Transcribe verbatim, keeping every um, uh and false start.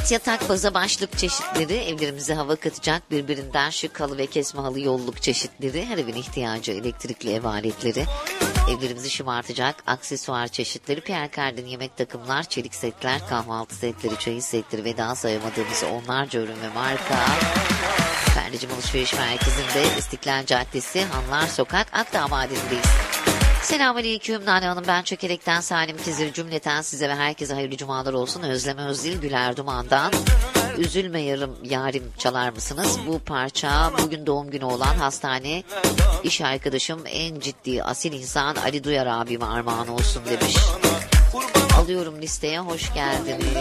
Evet, yatak, baza, başlık çeşitleri, evlerimize hava katacak birbirinden şık halı ve kesme halı yolluk çeşitleri, her evin ihtiyacı elektrikli ev aletleri, evlerimizi şımartacak aksesuar çeşitleri, Pierre Cardin yemek takımlar, çelik setler, kahvaltı setleri, çeyiz setleri ve daha sayamadığımız onlarca ürün ve marka. Perdecim Alışveriş Merkezi'nde, İstiklal Caddesi, Hanlar Sokak, Akdağ Maden'deyiz. Selamünaleyküm Nane Hanım, ben Çökelek'ten Salim Kizir, cümleten size ve herkese hayırlı cumalar olsun. Özlem Özdil, Güler Duman'dan Üzülme Yarım Yarim çalar mısınız? Bu parça bugün doğum günü olan hastane iş arkadaşım, en ciddi asil insan Ali Duyar abime armağan olsun demiş. Alıyorum listeye, hoş geldiniz.